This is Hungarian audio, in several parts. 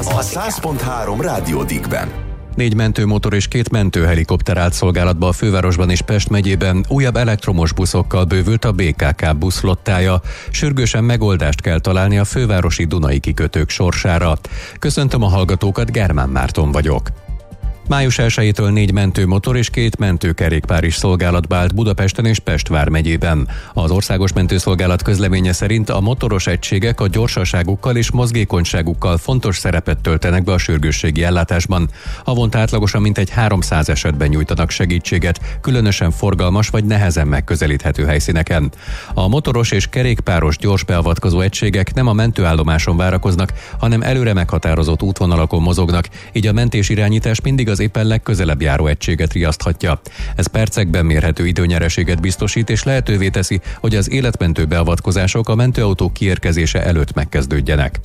a 100.3 Rádió Dickben. 4 mentőmotor és 2 mentőhelikopter állt szolgálatba a fővárosban és Pest megyében, újabb elektromos buszokkal bővült a BKK buszflottája. Sürgősen megoldást kell találni a fővárosi Dunai kikötők sorsára. Köszöntöm a hallgatókat, Germán Márton vagyok. Május 1-től 4 mentőmotor és 2 mentőkerékpár is szolgálatba állt Budapesten és Pest vármegyében. Az Országos Mentőszolgálat közleménye szerint a motoros egységek a gyorsaságukkal és mozgékonyságukkal fontos szerepet töltenek be a sürgősségi ellátásban. Havonta átlagosan mintegy 300 esetben nyújtanak segítséget, különösen forgalmas vagy nehezen megközelíthető helyszíneken. A motoros és kerékpáros gyors beavatkozó egységek nem a mentőállomáson várakoznak, hanem előre meghatározott útvonalakon mozognak, így a mentésirányítás mindig az éppen legközelebb járó egységet riaszthatja. Ez percekben mérhető időnyereséget biztosít és lehetővé teszi, hogy az életmentő beavatkozások a mentőautók kiérkezése előtt megkezdődjenek.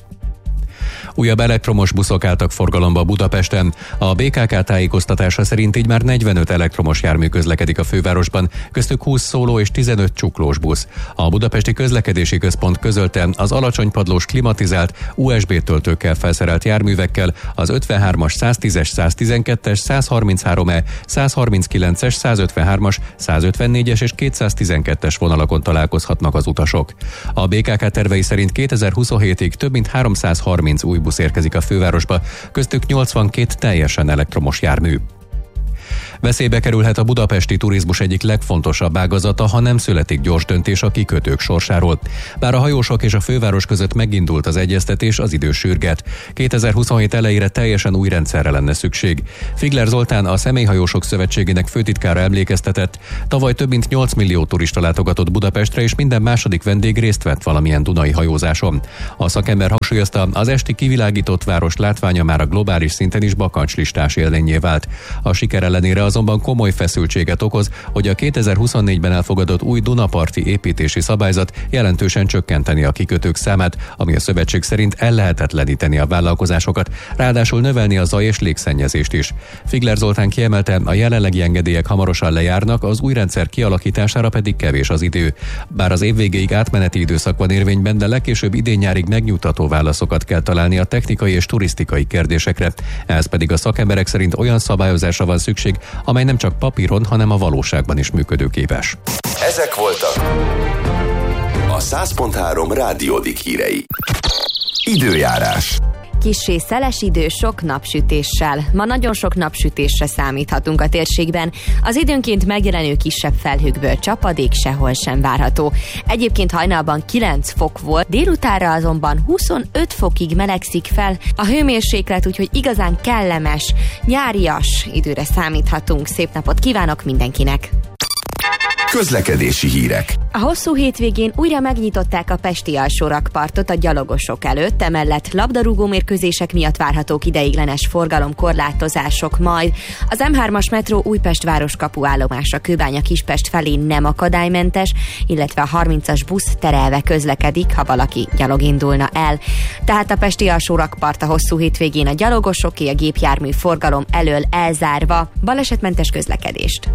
Újabb elektromos buszok álltak forgalomba Budapesten. A BKK tájékoztatása szerint így már 45 elektromos jármű közlekedik a fővárosban, köztük 20 szóló és 15 csuklós busz. A Budapesti Közlekedési Központ közölte, az alacsonypadlós klimatizált USB töltőkkel felszerelt járművekkel az 53-as, 110-es, 112-es, 133E, 139-es, 153-as, 154-es és 212-es vonalakon találkozhatnak az utasok. A BKK tervei szerint 2027-ig több mint 330 új busz érkezik a fővárosba, köztük 82 teljesen elektromos jármű. Veszélybe kerülhet a budapesti turizmus egyik legfontosabb ágazata, ha nem születik gyors döntés a kikötők sorsáról. Bár a hajósok és a főváros között megindult az egyeztetés, az idő sürget. 2027 elejére teljesen új rendszerre lenne szükség. Figler Zoltán, a Személyhajósok Szövetségének főtitkára emlékeztetett, tavaly több mint 8 millió turista látogatott Budapestre, és minden második vendég részt vett valamilyen dunai hajózáson. A szakember hangsúlyozta, az esti kivilágított város látványa már a globális szinten is bakancslistás élményé vált. A siker ellenére azonban komoly feszültséget okoz, hogy a 2024-ben elfogadott új Dunaparti építési szabályzat jelentősen csökkenteni a kikötők számát, ami a szövetség szerint ellehetetleníteni a vállalkozásokat, ráadásul növelni a zaj- és légszennyezést is. Figler Zoltán kiemelte, a jelenlegi engedélyek hamarosan lejárnak, az új rendszer kialakítására pedig kevés az idő. Bár az év végéig átmeneti időszak van érvényben, de legkésőbb idén-nyárig megnyugtató válaszokat kell találni a technikai és turisztikai kérdésekre. Ehhez pedig a szakemberek szerint olyan szabályozásra van szükség, amely nem csak papíron, hanem a valóságban is működőképes. Ezek voltak a 100.3 Rádió Dick hírei. Időjárás. Kissé szeles idő, sok napsütéssel. Ma nagyon sok napsütésre számíthatunk a térségben. Az időnként megjelenő kisebb felhőkből csapadék sehol sem várható. Egyébként hajnalban 9 fok volt, délutánra azonban 25 fokig melegszik fel a hőmérséklet, úgyhogy igazán kellemes, nyárias időre számíthatunk. Szép napot kívánok mindenkinek! Közlekedési hírek. A hosszú hétvégén újra megnyitották a pesti alsórakpartot a gyalogosok előtt, emellett labdarúgó mérkőzések miatt várhatók ideiglenes forgalomkorlátozások majd. Az M3-as metró Újpest városkapu állomása Kőbánya-Kispest felé nem akadálymentes, illetve a 30-as busz terelve közlekedik, ha valaki gyalog indulna el. Tehát a pesti alsórakpart a hosszú hétvégén a gyalogosoké, a gépjármű forgalom elől elzárva. Balesetmentes közlekedést.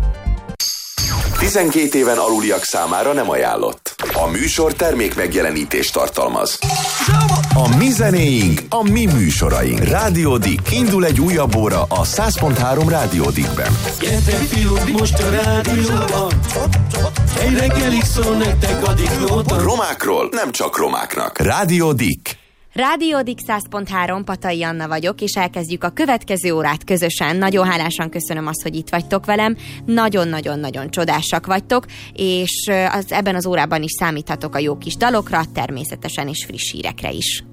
12 éven aluliak számára nem ajánlott. A műsor termék megjelenítést tartalmaz. A mi zenéink, a mi műsoraink. Rádió Dick. Indul egy újabb óra a 100.3 Rádió Dickben. Gyertek fiúk, most a rádióban. Egy reggelig szól nektek a Dick. Romákról nem csak romáknak. Rádió Dick. Rádió Dick 100.3, Patai Anna vagyok, és elkezdjük a következő órát közösen. Nagyon hálásan köszönöm azt, hogy itt vagytok velem. Nagyon-nagyon-nagyon csodásak vagytok, és ebben az órában is számíthatok a jó kis dalokra, természetesen és friss hírekre is.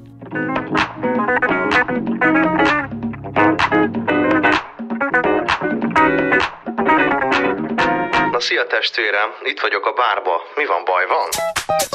Na szia testvérem, itt vagyok a bárba. Mi van, baj van?